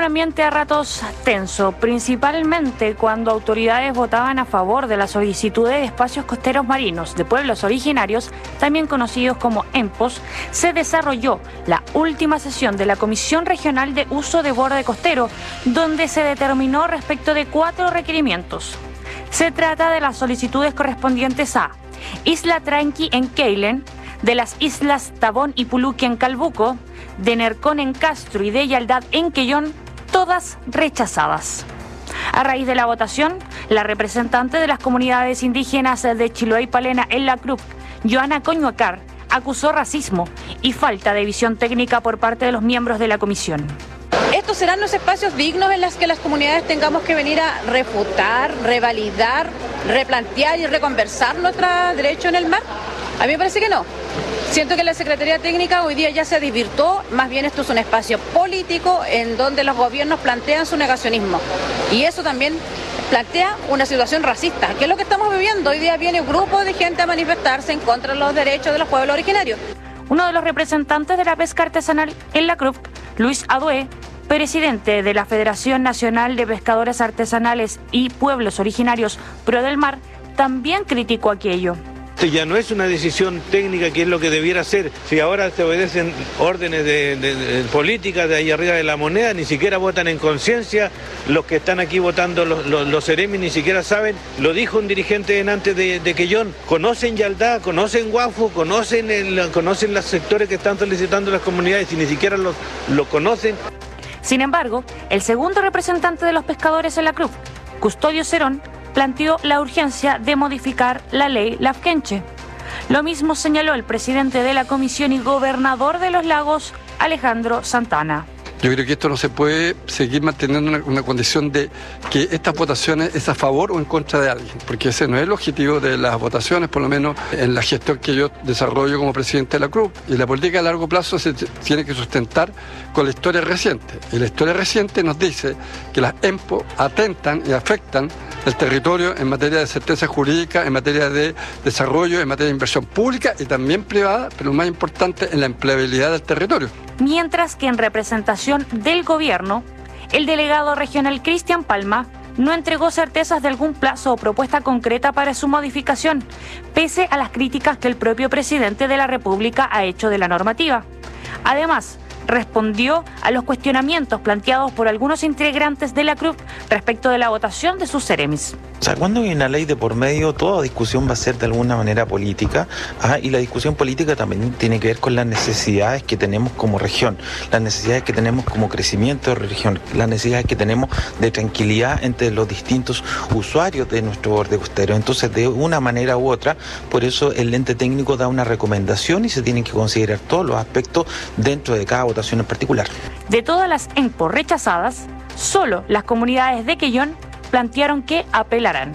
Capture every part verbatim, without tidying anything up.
un ambiente a ratos tenso, principalmente cuando autoridades votaban a favor de la solicitud de espacios costeros marinos de pueblos originarios, también conocidos como EMPOS. Se desarrolló la última sesión de la Comisión Regional de Uso de Borde Costero, donde se determinó respecto de cuatro requerimientos. Se trata de las solicitudes correspondientes a Isla Tranqui en Keilen, de las islas Tabón y Puluqui en Calbuco, de Nercón en Castro y de Yaldad en Quellón, todas rechazadas. A raíz de la votación, la representante de las comunidades indígenas de Chiloé y Palena en la C R U C, Joana Coñuacar, acusó racismo y falta de visión técnica por parte de los miembros de la comisión. Estos serán los espacios dignos en los que las comunidades tengamos que venir a refutar, revalidar, replantear y reconversar nuestro derecho en el mar. A mí me parece que no. Siento que la Secretaría Técnica hoy día ya se desvirtuó, más bien esto es un espacio político en donde los gobiernos plantean su negacionismo. Y eso también plantea una situación racista, que es lo que estamos viviendo. Hoy día viene un grupo de gente a manifestarse en contra de los derechos de los pueblos originarios. Uno de los representantes de la pesca artesanal en la C R U C, Luis Adué, presidente de la Federación Nacional de Pescadores Artesanales y Pueblos Originarios Pro del Mar, también criticó aquello. Esto ya no es una decisión técnica, que es lo que debiera ser. Si ahora se obedecen órdenes de, de, de políticas de ahí arriba de la moneda, ni siquiera votan en conciencia. Los que están aquí votando, los, los, los seremis, ni siquiera saben. Lo dijo un dirigente antes de, de Quellón. Conocen Yaldá, conocen Guafu, conocen, el, conocen los sectores que están solicitando las comunidades y ni siquiera lo, lo conocen. Sin embargo, el segundo representante de los pescadores en la C R U C, Custodio Cerón, planteó la urgencia de modificar la ley Lafkenche. Lo mismo señaló el presidente de la comisión y gobernador de los lagos, Alejandro Santana. Yo creo que esto no se puede seguir manteniendo una, una condición de que estas votaciones es a favor o en contra de alguien, porque ese no es el objetivo de las votaciones, por lo menos en la gestión que yo desarrollo como presidente de la C R U C. Y la política a largo plazo se tiene que sustentar con la historia reciente. Y la historia reciente nos dice que las EMPO atentan y afectan el territorio en materia de certeza jurídica, en materia de desarrollo, en materia de inversión pública y también privada, pero lo más importante, en la empleabilidad del territorio. Mientras que en representación del gobierno, el delegado regional Cristian Palma no entregó certezas de algún plazo o propuesta concreta para su modificación, pese a las críticas que el propio presidente de la República ha hecho de la normativa. Además, respondió a los cuestionamientos planteados por algunos integrantes de la C R U C respecto de la votación de sus seremis. O sea, cuando hay una ley de por medio, toda discusión va a ser de alguna manera política, ¿ah? Y la discusión política también tiene que ver con las necesidades que tenemos como región, las necesidades que tenemos como crecimiento de región, las necesidades que tenemos de tranquilidad entre los distintos usuarios de nuestro borde costero. Entonces, de una manera u otra, por eso el ente técnico da una recomendación y se tienen que considerar todos los aspectos dentro de cada votación en particular. De todas las EMPO rechazadas, solo las comunidades de Quellón plantearon que apelarán.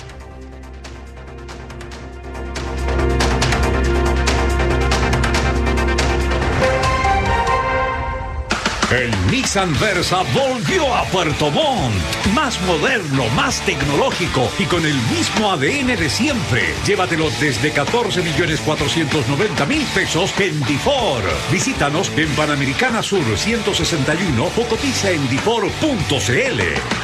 El Nissan Versa volvió a Puerto Montt. Más moderno, más tecnológico y con el mismo A D N de siempre. Llévatelo desde catorce millones cuatrocientos noventa mil pesos en Difor. Visítanos en Panamericana Sur ciento sesenta y uno o cotiza en difor punto cl.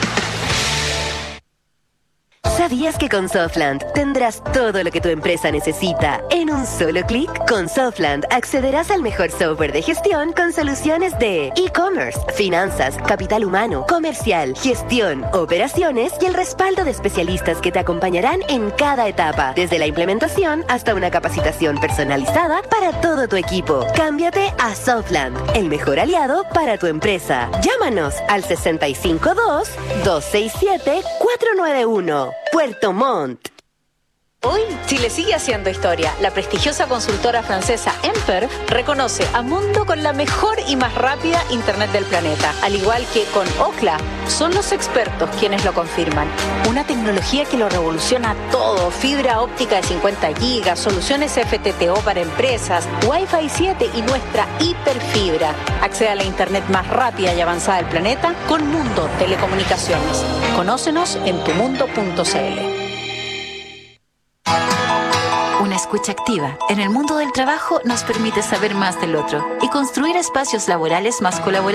¿Sabías que con Softland tendrás todo lo que tu empresa necesita en un solo clic? Con Softland accederás al mejor software de gestión con soluciones de e-commerce, finanzas, capital humano, comercial, gestión, operaciones y el respaldo de especialistas que te acompañarán en cada etapa, desde la implementación hasta una capacitación personalizada para todo tu equipo. Cámbiate a Softland, el mejor aliado para tu empresa. Llámanos al sesenta y cinco dos, dos seis siete, cuatro nueve uno. Puerto Montt. Hoy, Chile sigue haciendo historia. La prestigiosa consultora francesa Emper reconoce a Mundo con la mejor y más rápida Internet del planeta. Al igual que con Ookla, son los expertos quienes lo confirman. Una tecnología que lo revoluciona todo. Fibra óptica de cincuenta gigas, soluciones F T T O para empresas, Wi-Fi siete y nuestra hiperfibra. Accede a la Internet más rápida y avanzada del planeta con Mundo Telecomunicaciones. Conócenos en tu mundo punto cl. Una escucha activa en el mundo del trabajo nos permite saber más del otro y construir espacios laborales más colaborativos.